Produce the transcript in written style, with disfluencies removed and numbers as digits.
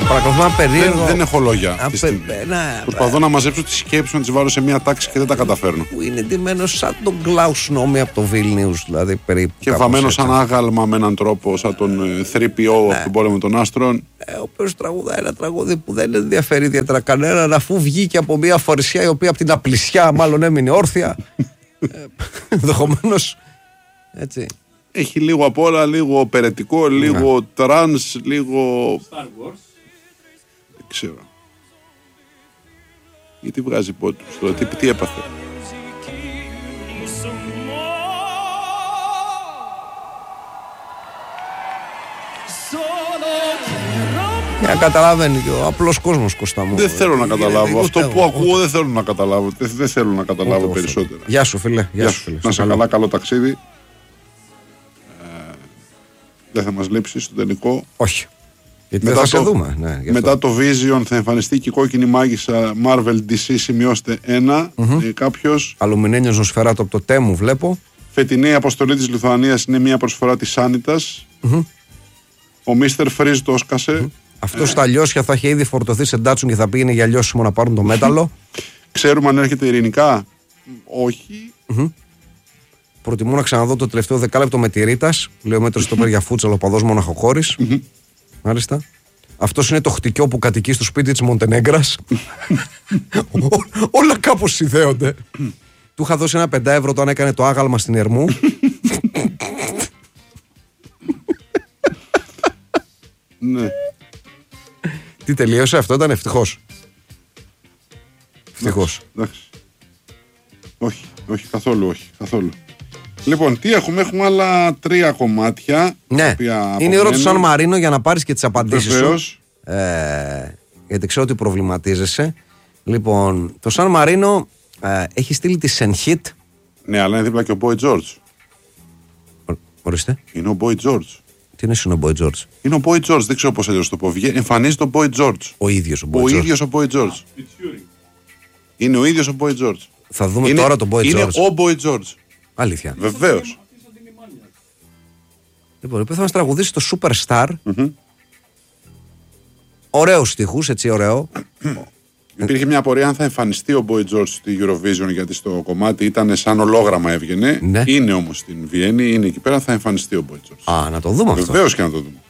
παρακολουθώ ένα περίεργο. Δεν έχω λόγια. Προσπαθώ να μαζέψω τις σκέψεις, να τις βάλω σε μια τάξη και δεν τα καταφέρνω. Που είναι ντυμένος σαν τον Κλάους Νόμι από το Βίλνιους, δηλαδή περίπου. Και βαμμένος σαν άγαλμα με έναν τρόπο, σαν τον 3PO από τον πόλεμο των άστρων. Ο οποίος τραγουδάει ένα τραγούδι που δεν ενδιαφέρει ιδιαίτερα κανέναν, αφού βγήκε από μια φορεσιά η οποία από την απλησιά μάλλον έμεινε όρθια. Ενδεχομένως. Έτσι. Έχει λίγο απ' όλα, λίγο περαιτικό, λίγο τρανς, λίγο. Star Wars. Δεν ξέρω. Γιατί βγάζει πότους τώρα, τι έπαθε. Καταλαβαίνει και ο απλός κόσμος, Κώστα μου. Δεν θέλω να καταλάβω. Αυτό που ακούω δεν θέλω να καταλάβω. Δεν θέλω να καταλάβω περισσότερα. Γεια σου, φίλε. Να σε καλά, καλό ταξίδι. Δεν θα μας λείψει στο τελικό. Όχι. Γιατί μετά θα σε δούμε. Ναι, μετά το Vision θα εμφανιστεί και η κόκκινη μάγισσα Marvel DC, σημειώστε 1. Κάποιος. Αλουμινένιος Νοσφαιράτο από το Τέμου βλέπω. Φετινή αποστολή της Λιθουανίας είναι μια προσφορά της Σάνιτας. Ο Mr. Freeze το έσκασε. Αυτός στα λιώσια θα είχε ήδη φορτωθεί σε ντάτσουν και θα πήγαινε για λιώσιμο να πάρουν το μέταλλο. Ξέρουμε αν έρχεται ειρηνικά. Όχι. Προτιμώ να ξαναδώ το τελευταίο δεκάλεπτο με τη Ρίτας. Λέω μέτρο στο πέρα για φούτσαλο, ο παδός μοναχοχώρης. Μάλιστα. Αυτός είναι το χτυκιό που κατοικεί στο σπίτι της Μοντενέγκρας. Όλα κάπως συνδέονται. Του είχα δώσει ένα 5 ευρώ όταν έκανε το άγαλμα στην Ερμού. Ναι. Τι τελείωσε αυτό, ήταν ευτυχώς. Ευτυχώς. Όχι, καθόλου. Λοιπόν, τι έχουμε άλλα 3 κομμάτια. Ναι, είναι η ώρα του Σαν Μαρίνο για να πάρεις και τις απαντήσεις σου. Γιατί ξέρω ότι προβληματίζεσαι. Λοιπόν, το Σαν Μαρίνο έχει στείλει τη Σενχίτ. Ναι, αλλά είναι δίπλα και ο Boy George. Ορίστε. Είναι ο Boy George. Τι είναι ο Boy George? Είναι ο Boy George, δεν ξέρω πώς αλλιώς το πω. Εμφανίζεται ο Boy George. Ο ίδιος ο Boy George. Είναι ο ίδιος ο Boy George. Θα δούμε τώρα τον Boy George. Είναι ο Boy George. Αλήθεια. Βεβαίως. Λοιπόν, θα μας τραγουδήσει το Superstar. Ωραίους στίχους, έτσι ωραίο. Υπήρχε μια απορία αν θα εμφανιστεί ο Boy George στη Eurovision, γιατί στο κομμάτι ήταν σαν ολόγραμμα έβγαινε. Ναι. Είναι όμως στην Βιέννη, είναι εκεί πέρα, θα εμφανιστεί ο Boy George. Να το δούμε αυτό. Βεβαίως και να το δούμε.